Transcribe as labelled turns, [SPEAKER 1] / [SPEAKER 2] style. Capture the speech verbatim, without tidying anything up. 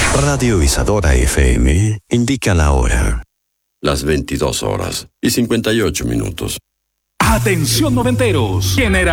[SPEAKER 1] Radio Isadora F M indica la hora.
[SPEAKER 2] Las veintidós horas y cincuenta y ocho minutos.
[SPEAKER 3] Atención noventeros. Genera